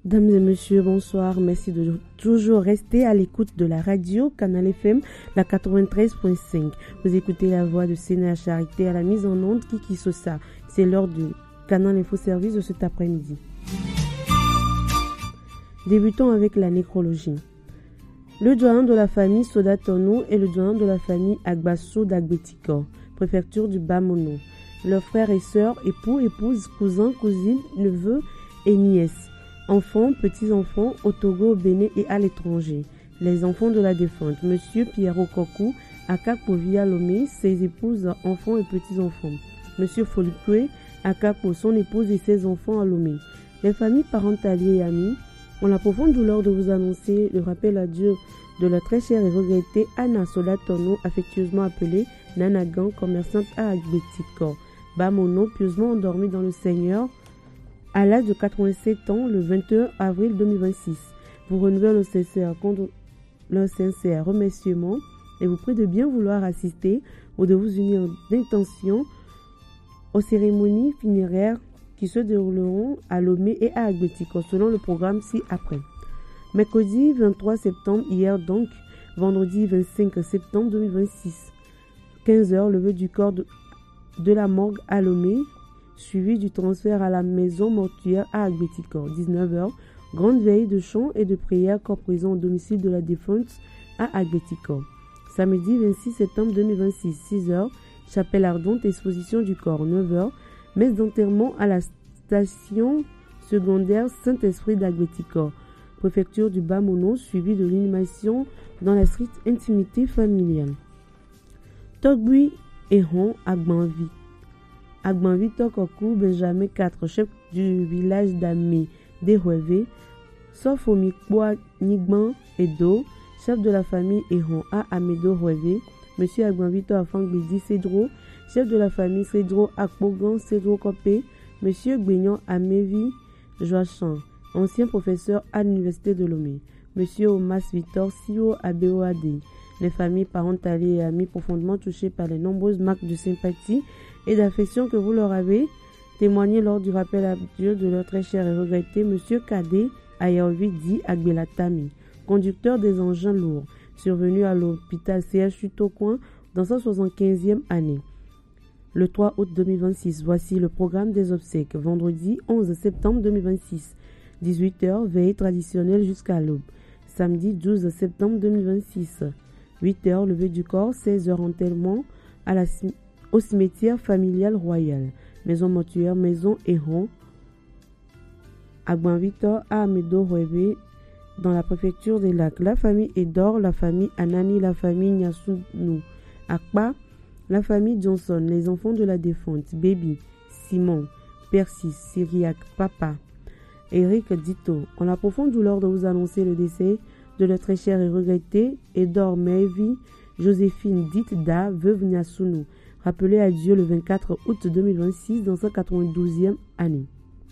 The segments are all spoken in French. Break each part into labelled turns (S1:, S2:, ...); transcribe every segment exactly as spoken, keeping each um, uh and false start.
S1: Mesdames et messieurs, bonsoir. Merci de toujours rester à l'écoute de la radio Canal F M, la quatre-vingt-treize point cinq. Vous écoutez la voix de Sénat Charité à la mise en onde Kiki Sosa. C'est l'heure du Canal Info Service de cet après-midi. Débutons avec la nécrologie. Le doyen de la famille Soda Tono et le doyen de la famille Agbasso d'Agbetikor, préfecture du Bas-Mono. Leurs frères et sœurs, époux, épouses, cousins, cousines, neveux et nièces. Enfants, petits-enfants, au Togo, au Bénin et à l'étranger. Les enfants de la défunte, Monsieur Pierrot Kokou, Akapo Via Lomé, ses épouses, enfants et petits-enfants. Monsieur Folikwe, Akapo, son épouse et ses enfants à Lomé. Les familles parentales et amis ont la profonde douleur de vous annoncer le rappel à Dieu de la très chère et regrettée Anna Soda Tono, affectueusement appelée Nana Gang, commerçante à Agbetikor, Bas-Mono, pieusement endormie dans le Seigneur, à l'âge de quatre-vingt-sept ans, le vingt et un avril deux mille vingt-six. Vous renouvelez le sincère, le sincère remerciement et vous prie de bien vouloir assister ou de vous unir d'intention aux cérémonies funéraires qui se dérouleront à Lomé et à Agbetikor selon le programme ci-après. Mercredi vingt-trois septembre, hier donc, vendredi vingt-cinq septembre deux mille vingt-six, quinze heures, levée du corps de, de la morgue à Lomé, suivi du transfert à la maison mortuaire à Agbetikor. dix-neuf heures, grande veille de chant et de prière corps présent au domicile de la défunte à Agbetikor. Samedi vingt-six septembre deux mille vingt-six, six heures, chapelle ardente, exposition du corps. neuf heures, messe d'enterrement à la station secondaire Saint-Esprit d'Agbetikor, préfecture du Bas-Mono, suivi de l'inhumation dans la stricte intimité familiale. Togbui Ehon Agbanvi. Agbanvi Tokokou Benjamin quatre, chef du village d'Amé d'Ehueve, sauf au Mikboa Nigban Edo, chef de la famille Ehon à Amedo Hueve, Monsieur Agbanvi Toafangbedi Cedro, chef de la famille Cedro Akpogan Cedro Kopé, Monsieur Gbenyon Amevi Joachan, ancien professeur à l'université de Lomé, Monsieur Omas Victor Sio Abeoade. Les familles parentales et amis profondément touchées par les nombreuses marques de sympathie et d'affection que vous leur avez témoigné lors du rappel à Dieu de leur très cher et regretté Monsieur Kadé Ayaovi dit Agbelatami, conducteur des engins lourds, survenu à l'hôpital C H U Tocoin dans sa soixante-quinzième année. Le trois août deux mille vingt-six, voici le programme des obsèques. Vendredi onze septembre deux mille vingt-six, dix-huit heures, veille traditionnelle jusqu'à l'aube. Samedi douze septembre deux mille vingt-six, huit heures, levée du corps, seize heures, enterrement à la, au cimetière familial royal. Maison mortuaire, maison Ehon, Agbanvito à Amedo Hueve, dans la préfecture des Lacs. La famille Edor, la famille Anani, la famille Nyasunu Akpa, la famille Johnson, les enfants de la défunte, Baby, Simon, Percy, Syriac, Papa, Eric Dito, ont la profonde douleur de vous annoncer le décès de leur très chère et regrettée Edor Mevi Joséphine dite Da, veuve Nyasunu, rappelée à Dieu le vingt-quatre août deux mille vingt-six dans sa quatre-vingt-douzième année.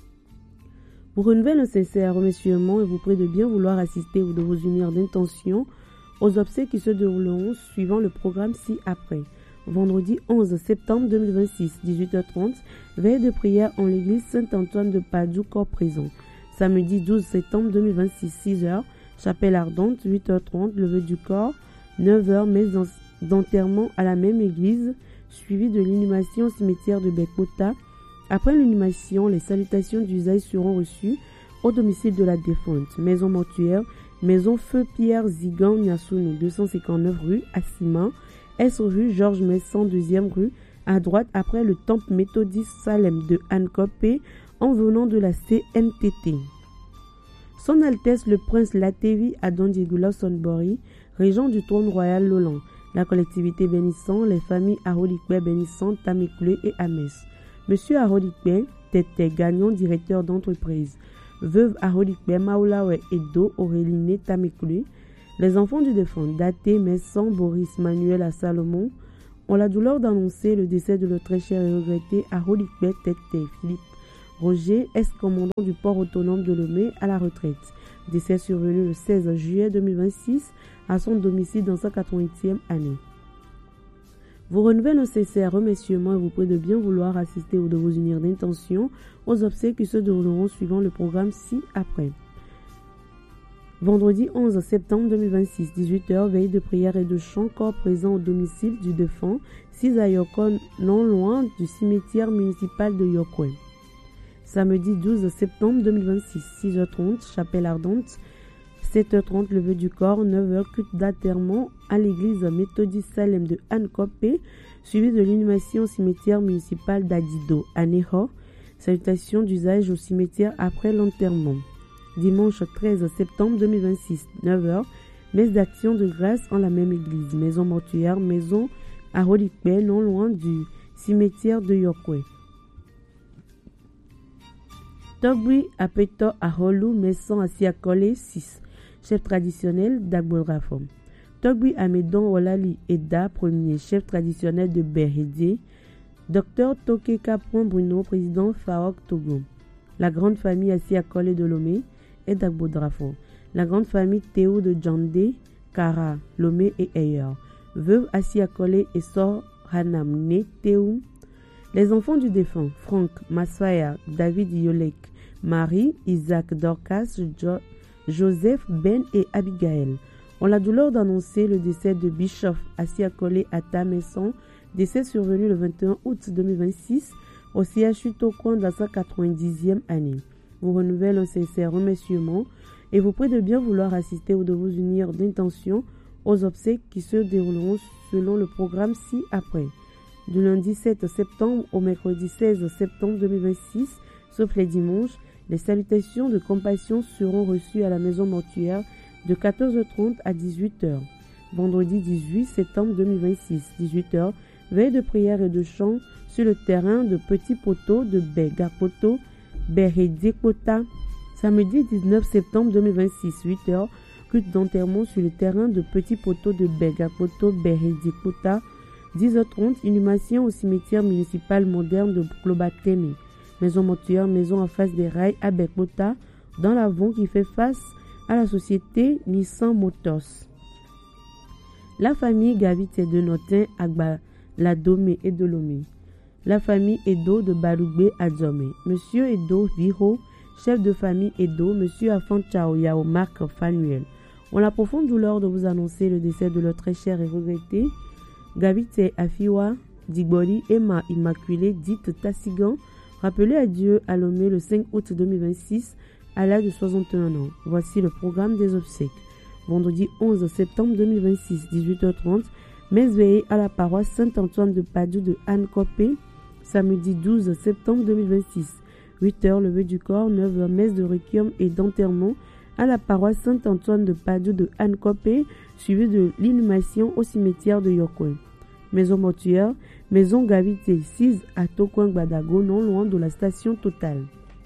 S1: Vous renouvelez un sincère remerciement et vous prie de bien vouloir assister ou de vous unir d'intention aux obsèques qui se dérouleront suivant le programme ci-après. Vendredi onze septembre deux mille vingt-six, dix-huit heures trente, veille de prière en l'église Saint-Antoine de Padoue, corps présent. Samedi douze septembre deux mille vingt-six, six heures, chapelle ardente, huit heures trente, levée du corps, neuf heures, messe d'enterrement à la même église, suivi de l'inhumation au cimetière de Bekota. Après l'inhumation, les salutations d'usage seront reçues au domicile de la défunte. Maison mortuaire, maison Feu Pierre Zigan Nyasunu, deux cent cinquante-neuf rue Assima, S rue Georges Messan, deuxième rue, à droite après le temple méthodiste Salem de Ankopé, en venant de la C N T T. Son Altesse le Prince Latevi Adon Diego Sonbori, régent du trône royal Lolan, la collectivité bénissant, les familles Arolikbe bénissant, Tamekule et Ames. Monsieur Arolikbe, Tete Gagnon, directeur d'entreprise. Veuve Arolikbe Maolawe Edo Auréline Tamekule. Les enfants du défunt, Daté, Messan, Boris, Manuel à Salomon, ont la douleur d'annoncer le décès de leur très cher et regretté Arolikbe Tete Philippe Roger, ex-commandant du port autonome de Lomé, à la retraite. Décès survenu le seize juillet deux mille vingt-six à son domicile dans sa quatre-vingtième année. Vous renouvelez nos sincères remerciements et vous prie de bien vouloir assister ou de vous unir d'intention aux obsèques qui se dérouleront suivant le programme ci-après. Vendredi onze septembre deux mille vingt-six, dix-huit heures, veille de prière et de chant, corps présent au domicile du défunt, six à Yokon, non loin du cimetière municipal de Yokwe. Samedi douze septembre deux mille vingt-six, six heures trente, chapelle ardente, sept heures trente, levée du corps, neuf heures, culte d'enterrement à l'église méthodiste Salem de Ankope, suivi de l'inhumation au cimetière municipal d'Adido, à Neho, salutation d'usage au cimetière après l'enterrement. Dimanche treize septembre deux mille vingt-six, neuf heures, messe d'action de grâce en la même église, maison mortuaire, maison à Rolikpe, non loin du cimetière de Yokwe. Togui Apeto à Holu, maison à Siakole, six, chef traditionnel d'Agbodrafo. Togui Amedon Olali Eda, premier chef traditionnel de Berhedi. Docteur Toke Kapron Bruno, président Farok Togo. La grande famille à Siakole de Lomé et d'Agbodrafo. La grande famille Théo de Djandé, Kara, Lomé et ailleurs. Veuve Asiakole et sœur Hanam Né Théo. Les enfants du défunt, Franck, Masfaya, David Yolek, Marie, Isaac, Dorcas, jo Joseph, Ben et Abigail, ont la douleur d'annoncer le décès de Bishop Asiakole à Tamesson, décès survenu le vingt et un août deux mille vingt-six au C H U Tokwon dans sa quatre-vingt-dixième année. Vous renouvelle un sincère remerciement et vous prie de bien vouloir assister ou de vous unir d'intention aux obsèques qui se dérouleront selon le programme ci-après. Du lundi sept septembre au mercredi seize septembre deux mille vingt-six, sauf les dimanches, les salutations de compassion seront reçues à la maison mortuaire de quatorze heures trente à dix-huit heures. Vendredi dix-huit septembre deux mille vingt-six, dix-huit heures, veille de prière et de chant sur le terrain de Petit Poteau de Begapoto, Berhedi-Kota. Samedi dix-neuf septembre deux mille vingt-six, huit heures, culte d'enterrement sur le terrain de Petit Poteau de Begapoto, Berhedi-Kota. dix heures trente, inhumation au cimetière municipal moderne de Klobateme. Maison mortuaire, maison en face des rails à Bekota, dans l'avant qui fait face à la société Nissan Motors. La famille Gavite de Notin Agba Ladome et de Lomé. La famille Edo de Balougbe à Djomé. Monsieur Edo Biro, chef de famille Edo, Monsieur Afan Chao Yao Marc Fanuel, ont la profonde douleur de vous annoncer le décès de leur très cher et regretté Gavite Afiwa Digboli Emma Immaculée dite Tassigan, rappelé à Dieu à Lomé le cinq août deux mille vingt-six à l'âge de soixante et un ans. Voici le programme des obsèques. Vendredi onze septembre deux mille vingt-six, dix-huit heures trente, messe veillée à la paroisse Saint-Antoine de Padoue de Ankope. Samedi douze septembre deux mille vingt-six, huit heures, levée du corps, neuf heures, messe de requiem et d'enterrement à la paroisse Saint-Antoine de Padoue de Ankope, suivi de l'inhumation au cimetière de Yokwe. Maison mortuaire, maison Gavite six à Tokwang Badago, non loin de la station Total.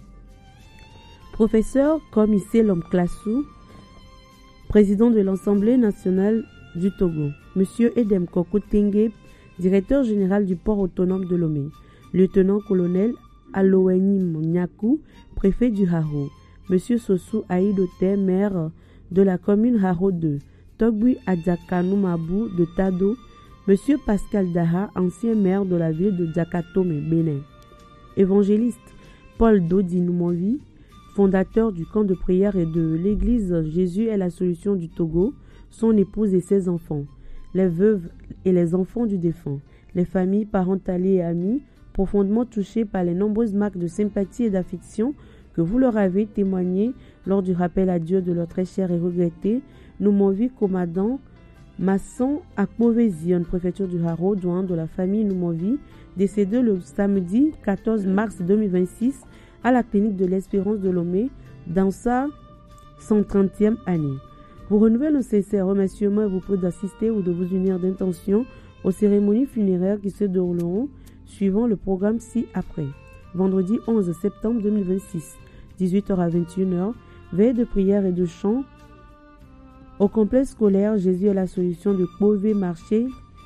S1: Professeur Komise Lomklassou, président de l'Assemblée nationale du Togo. Monsieur Edem Kokotenge, directeur général du port autonome de Lomé. Lieutenant-colonel Aloweni Nyaku, préfet du Haro. Monsieur Sossou Aïdote, maire de la commune Haro deux. Togui Adjakanou Mabou de Tado. Monsieur Pascal Daha, ancien maire de la ville de Djakatome, Bénin. Évangéliste Paul Dodi-Noumovi, fondateur du camp de prière et de l'église Jésus est la solution du Togo, son épouse et ses enfants, les veuves et les enfants du défunt, les familles parentales et amis, profondément touchés par les nombreuses marques de sympathie et d'affection que vous leur avez témoignées lors du rappel à Dieu de leur très cher et regretté Noumovi Komadan, maçon à Kovézion, préfecture du Haro, douan de la famille Noumovi, décédé le samedi quatorze mars deux mille vingt-six à la clinique de l'Espérance de Lomé dans sa cent trentième année. Vous renouvelez un sincère remerciement et vous prie d'assister ou de vous unir d'intention aux cérémonies funéraires qui se dérouleront suivant le programme ci-après. Vendredi onze septembre deux mille vingt-six, dix-huit heures à vingt et une heures, veille de prière et de chant au complexe scolaire Jésus est la solution de Kbové Marché,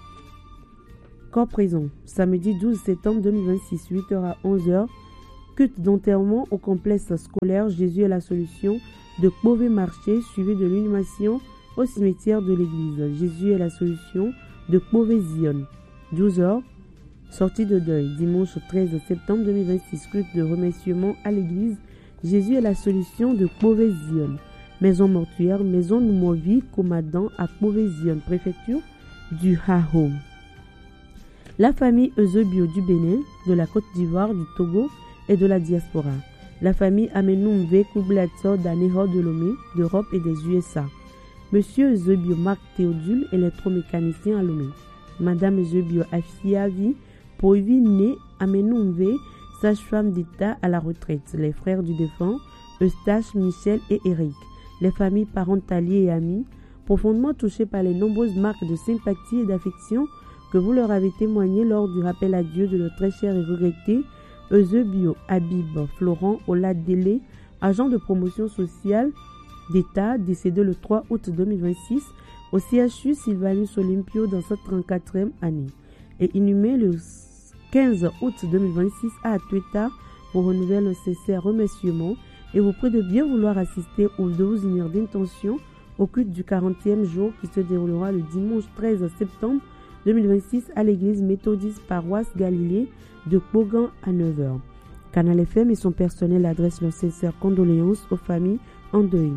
S1: corps présent. Samedi douze septembre deux mille vingt-six, huit heures à onze heures, culte d'enterrement au complexe scolaire Jésus est la solution de Kbové Marché, suivi de l'inhumation au cimetière de l'église Jésus est la solution de Kbové Zion. douze heures, sortie de deuil. Dimanche treize septembre deux mille vingt-six, culte de remerciement à l'église Jésus est la solution de Kbové Zion. maison mortuaire, maison Noumovi, Comadan à Pauvézion, préfecture du Hahom. La famille Eusebio du Bénin, de la Côte d'Ivoire, du Togo et de la diaspora. La famille Amenumve Koublator d'Aneho de Lomé, d'Europe et des U S A. Monsieur Eusebio Marc Théodule, électromécanicien à Lomé. Madame Eusebio Afiavi, Poivi né Amenumve, sage-femme d'État à la retraite. Les frères du défunt, Eustache, Michel et Eric. Les familles parentaliers et amis, profondément touchés par les nombreuses marques de sympathie et d'affection que vous leur avez témoigné lors du rappel à Dieu de notre très cher et regretté Eusebio Habib Florent Oladélé, agent de promotion sociale d'État, décédé le trois août deux mille vingt-six au C H U Sylvanus Olympio dans sa trente-quatrième année, et inhumé le quinze août deux mille vingt-six à Atueta, vous renouvelle un sincère remerciement et vous prie de bien vouloir assister aux douze heures d'intention au culte du quarantième jour qui se déroulera le dimanche treize septembre deux mille vingt-six à l'église méthodiste paroisse Galilée de Pogan à neuf heures. Canal F M et son personnel adressent leurs sincères condoléances aux familles en deuil.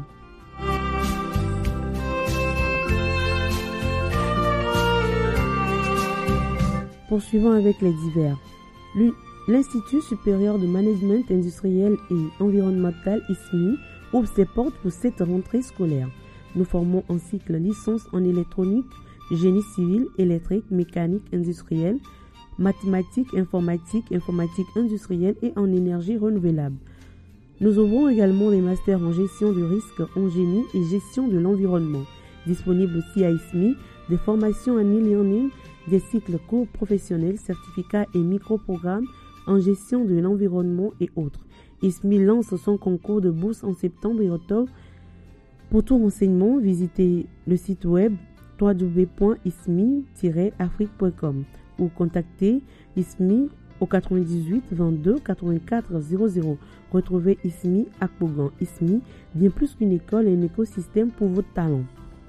S1: Poursuivons avec les divers. L'Institut supérieur de management industriel et environnemental I S M I ouvre ses portes pour cette rentrée scolaire. Nous formons en cycle licence en électronique, génie civil, électrique, mécanique industrielle, mathématiques, informatique, informatique industrielle et en énergie renouvelable. Nous ouvrons également des masters en gestion de risque en génie et gestion de l'environnement. Disponibles aussi à I S M I, des formations en e-learning, des cycles cours professionnels, certificats et micro-programmes en gestion de l'environnement et autres. I S M I lance son concours de bourse en septembre et octobre. Pour tout renseignement, visitez le site web w w w point i s m i tiret afrique point com ou contactez I S M I au quatre-vingt-dix-huit vingt-deux quatre-vingt-quatre zéro zéro. Retrouvez I S M I à Pogan. I S M I, bien plus qu'une école et un écosystème pour votre talent.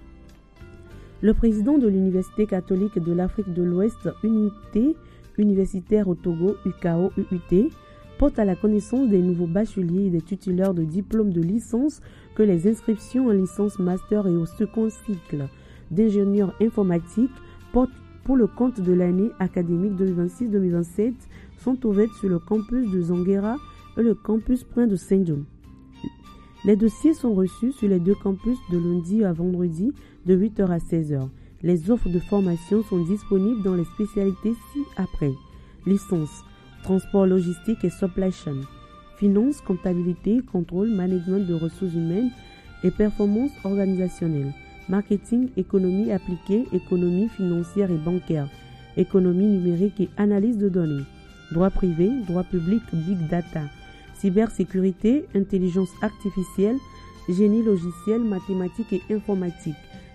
S1: Le président de l'Université catholique de l'Afrique de l'Ouest, Unité universitaire au Togo, U K O U U T, porte à la connaissance des nouveaux bacheliers et des titulaires de diplômes de licence que les inscriptions en licence master et au second cycle d'ingénieur informatique portent pour le compte de l'année académique deux mille vingt-six deux mille vingt-sept sont ouvertes sur le campus de Zanguera et le campus Prince de Saint-John. Les dossiers sont reçus sur les deux campus de lundi à vendredi de huit heures à seize heures. Les offres de formation sont disponibles dans les spécialités ci-après. Licence, transport logistique et supply chain, finance, comptabilité, contrôle, management de ressources humaines et performance organisationnelle, marketing, économie appliquée, économie financière et bancaire, économie numérique et analyse de données, droit privé, droit public, big data, cybersécurité, intelligence artificielle, génie logiciel, mathématiques et informatique,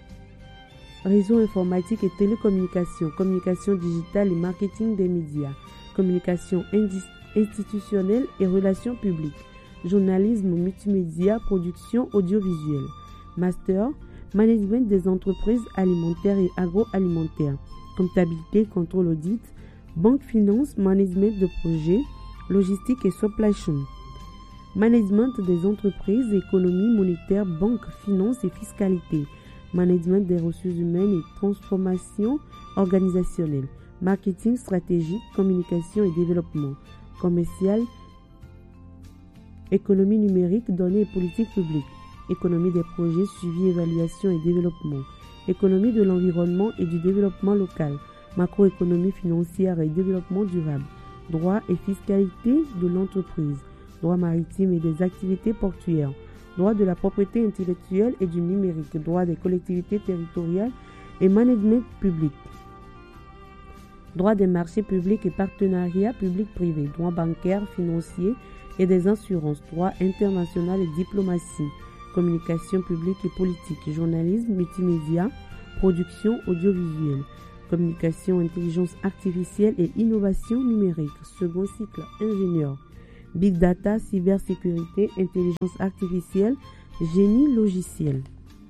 S1: réseau informatique et télécommunications, communication digitale et marketing des médias, communication institutionnelle et relations publiques, journalisme multimédia, production audiovisuelle, master, management des entreprises alimentaires et agroalimentaires, comptabilité, contrôle audit, banque finance, management de projets, logistique et supply chain, management des entreprises, économie monétaire, banque, finance et fiscalité, management des ressources humaines et transformation organisationnelle, marketing stratégique, communication et développement, commercial, économie numérique, données et politique publique, économie des projets, suivi, évaluation et développement, économie de l'environnement et du développement local, macroéconomie financière et développement durable, droit et fiscalité de l'entreprise, droit maritime et des activités portuaires, droit de la propriété intellectuelle et du numérique, droit des collectivités territoriales et management public, droit des marchés publics et partenariats publics-privés, droit bancaire, financier et des assurances, droit international et diplomatie, communication publique et politique, journalisme, multimédia, production audiovisuelle, communication, intelligence artificielle et innovation numérique, second cycle ingénieur, big data, cybersécurité, intelligence artificielle, génie logiciel.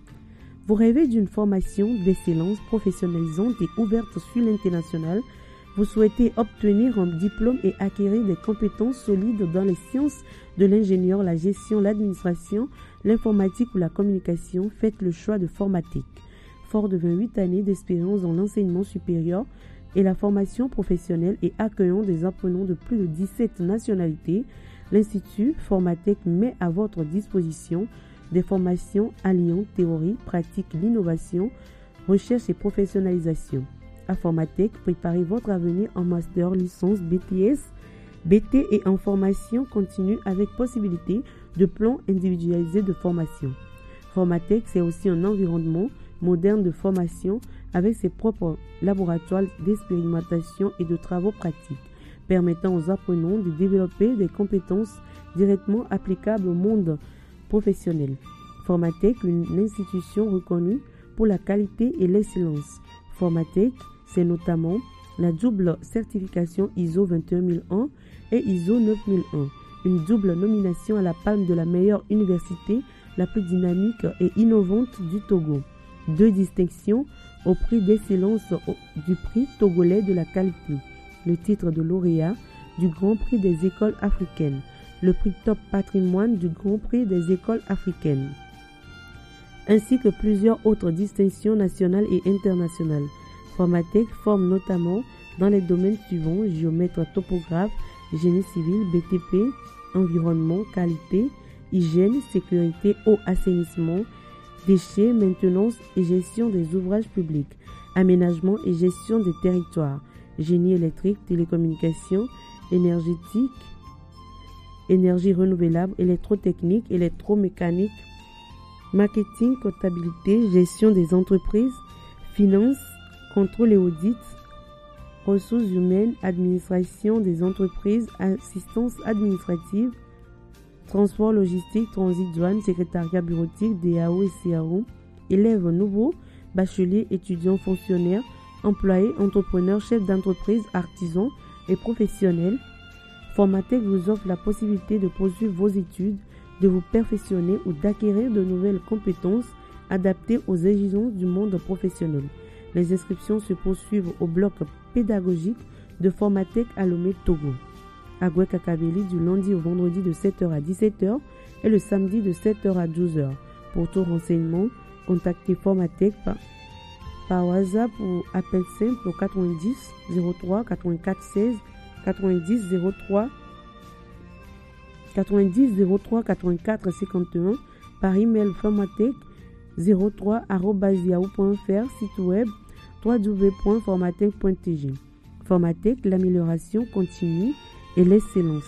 S1: Vous rêvez d'une formation d'excellence professionnalisante et ouverte sur l'international? Vous souhaitez obtenir un diplôme et acquérir des compétences solides dans les sciences de l'ingénieur, la gestion, l'administration, l'informatique ou la communication, faites le choix de Formatec. Fort de vingt-huit années d'expérience dans l'enseignement supérieur et la formation professionnelle et accueillant des apprenants de plus de dix-sept nationalités, l'Institut Formatec met à votre disposition des formations alliant théorie, pratique, l'innovation, recherche et professionnalisation. À Formatec, préparez votre avenir en master, licence, B T S, B T et en formation continue avec possibilité de plan individualisé de formation. Formatec, c'est aussi un environnement moderne de formation avec ses propres laboratoires d'expérimentation et de travaux pratiques, permettant aux apprenants de développer des compétences directement applicables au monde professionnel. Formatec, une institution reconnue pour la qualité et l'excellence. Formatec, c'est notamment la double certification I S O vingt et un mille un et I S O neuf mille un, une double nomination à la palme de la meilleure université la plus dynamique et innovante du Togo, deux distinctions au prix d'excellence du prix togolais de la qualité, le titre de lauréat du Grand Prix des écoles africaines, le prix Top Patrimoine du Grand Prix des écoles africaines, ainsi que plusieurs autres distinctions nationales et internationales. Formatec forme notamment dans les domaines suivants: géomètre topographe, génie civil, B T P, environnement, qualité, hygiène, sécurité, eau, assainissement, déchets, maintenance et gestion des ouvrages publics, aménagement et gestion des territoires, génie électrique, télécommunications, énergétique, énergie renouvelable, électrotechnique, électromécanique, marketing, comptabilité, gestion des entreprises, finances, contrôle et audit, ressources humaines, administration des entreprises, assistance administrative, transport logistique, transit douane, secrétariat bureautique, D A O et C A O, élèves nouveaux, bacheliers, étudiants, fonctionnaires, employés, entrepreneurs, chefs d'entreprise, artisans et professionnels. Formatec vous offre la possibilité de poursuivre vos études, de vous perfectionner ou d'acquérir de nouvelles compétences adaptées aux exigences du monde professionnel. Les inscriptions se poursuivent au bloc pédagogique de Formatec à Lomé, Togo, à Gouekakabeli du lundi au vendredi de sept heures à dix-sept heures et le samedi de sept heures à douze heures. Pour tout renseignement, contactez Formatec par, par WhatsApp ou appel simple au quatre-vingt-dix zéro trois quatre-vingt-quatre seize quatre-vingt-dix zéro trois quatre-vingt-dix zéro trois quatre-vingt-quatre cinquante et un, par email formatec zéro trois arobase yahoo point fr, site web w w w point formatec point t g. Formatec, l'amélioration continue et l'excellence.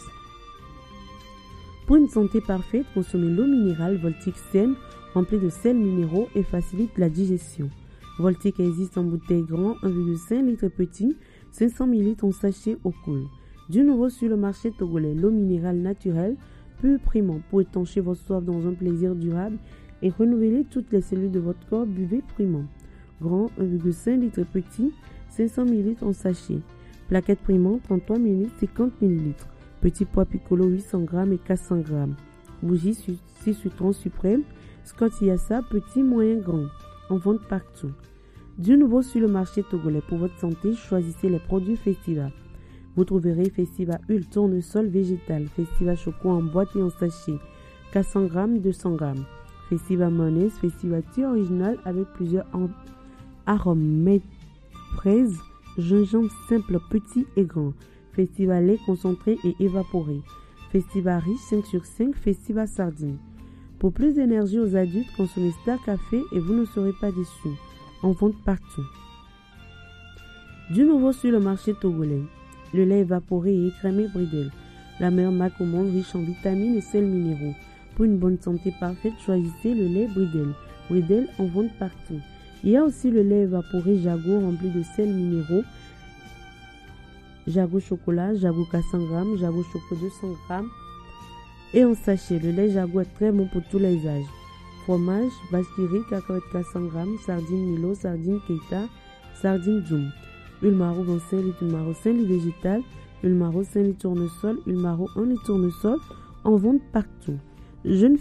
S1: Pour une santé parfaite, consommez l'eau minérale Voltic saine, remplie de sels minéraux et facilite la digestion. Voltic existe en bouteille grand un virgule cinq litres petit, cinq cents millilitres en sachet au cool. Du nouveau sur le marché togolais, l'eau minérale naturelle, pure Primant, pour étancher votre soif dans un plaisir durable et renouveler toutes les cellules de votre corps, buvez Primant. Grand un virgule cinq litres petit, cinq cents millilitres en sachet. Plaquette Primant trente-trois millilitres, cinquante millilitres. Petit pois piccolo huit cents grammes et quatre cents grammes. Bougie six citrons suprême, Scott Yassa petit, moyen, grand. En vente partout. Du nouveau sur le marché togolais, pour votre santé, choisissez les produits Festiva. Vous trouverez Festiva Huile tournesol végétal, Festiva Choco en boîte et en sachet, quatre cents grammes, deux cents grammes. Festiva mayonnaise, Festiva thé original avec plusieurs arômes, fraise, gingembre simple, petit et grand. Festiva lait concentré et évaporé. Festiva riche cinq sur cinq, Festiva sardine. Pour plus d'énergie aux adultes, consommez Star Café et vous ne serez pas déçus. En vente partout. Du nouveau sur le marché togolais, le lait évaporé et écrémé Bridel, la meilleure marque au monde, riche en vitamines et sels minéraux. Pour une bonne santé parfaite, choisissez le lait Bridel. Bridel en vente partout. Il y a aussi le lait évaporé Jago rempli de sels minéraux, Jago chocolat, Jago quatre cents grammes, Jago choco deux cents grammes et en sachet. Le lait Jago est très bon pour tous les âges. Fromage, vache qui rit, cacahuètes quatre cents grammes, sardine Milo, sardine Keita, sardine Zoom. Huile maro vingt-cinq litres, huile maro cinq litres végétal, huile maro cinq litres tournesol, huile maro un litre tournesol, en vente partout. Jeune